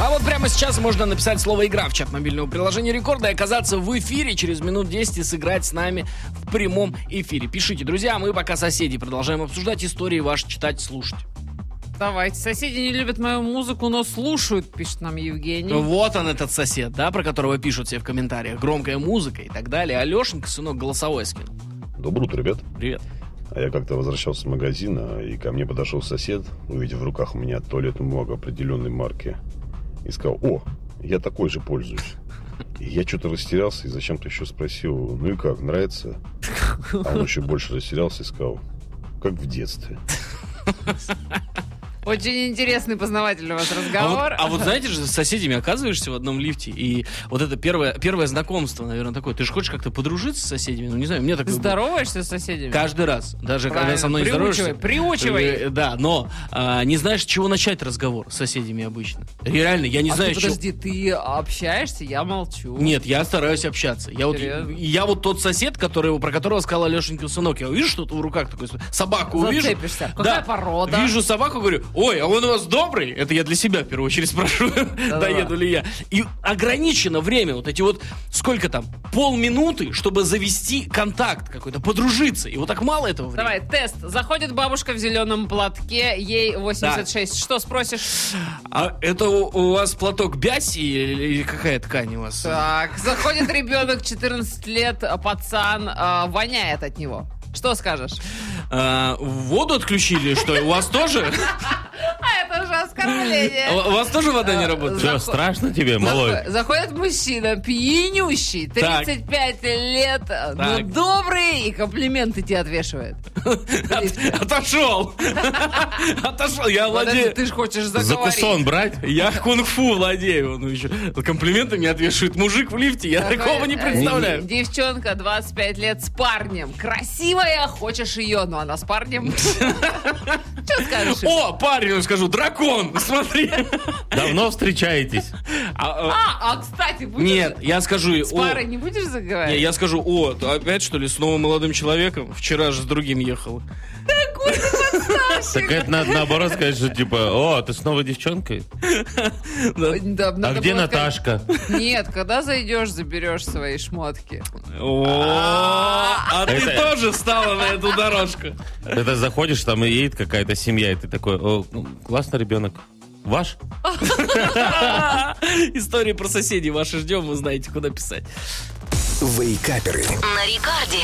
А вот прямо сейчас можно написать слово «игра» в чат мобильного приложения Рекорда и оказаться в эфире через минут 10 и сыграть с нами в прямом эфире. Пишите, друзья, мы пока соседи продолжаем обсуждать истории ваши, читать, слушать. Давайте. Соседи не любят мою музыку, но слушают, пишет нам Евгений. Вот он, этот сосед, да, про которого пишут все в комментариях. Громкая музыка и так далее. Алешенька, сынок, голосовой скинул. Доброе утро, ребят. Привет. А я как-то возвращался с магазина, и ко мне подошел сосед, увидев в руках у меня туалетную бумагу определенной марки, и сказал: «О, я такой же пользуюсь». И я что-то растерялся и зачем-то еще спросил: «Ну и как, нравится?» А он еще больше растерялся и сказал: «Как в детстве». Очень интересный, познавательный у вас разговор. А вот знаете же, с соседями оказываешься в одном лифте, и вот это первое знакомство, наверное, такое. Ты же хочешь как-то подружиться с соседями? Ну, не знаю, мне так... Ты здороваешься с соседями? Каждый раз. Даже Правильно. когда со мной здороваешься. Приучивай. Да, но не знаешь, с чего начать разговор с соседями обычно. Реально, я не знаю, ты, подожди, ты общаешься, я молчу. Нет, я стараюсь общаться. Я вот тот сосед, про которого сказал Алешенькин сынок. Я вижу, что-то в руках такой, собаку увижу. Зацепишься. Какая порода? Вижу собаку, говорю: ой, а он у вас добрый? Это я для себя в первую очередь спрашиваю, доеду ли я. И ограничено время, вот эти вот, сколько там, полминуты, чтобы завести контакт какой-то, подружиться. И вот так мало этого времени. Давай, тест. Заходит бабушка в зеленом платке, ей 86. Да. Что спросишь? А это у вас платок бяси или какая ткань у вас? Так, заходит ребенок, 14 лет, пацан, воняет от него. Что скажешь? Воду отключили, что, у вас тоже? А это уже оскорбление. У вас тоже вода не работает? Что, страшно тебе, малой? Заходит мужчина, пьянющий, 35 лет, но добрый, и комплименты тебе отвешивает. Отошел. Я владею. Ты же хочешь заговорить. Закусон брать? Я кунг-фу владею. Ну еще комплименты мне отвешивает мужик в лифте. Я такого не представляю. Девчонка, 25 лет, с парнем. Красивая, хочешь ее, но она с парнем. Что скажешь? О, парню скажу: дракон, смотри. Давно встречаетесь? Кстати, будешь... Нет, я скажу... С парой не будешь заговаривать? Нет, я скажу: опять что ли, с новым молодым человеком? Вчера же с другим ехал. Такой подставщик. Так это надо наоборот сказать, что типа: ты с новой девчонкой? А где Наташка? Нет, когда зайдешь, заберешь свои шмотки. А ты тоже встала на эту дорожку. Это заходишь, там и едет какая-то семья, и ты такой: классный ребенок. Ваш? Истории про соседей ваши ждем, вы знаете, куда писать. Вейкаперы. На Рекорде.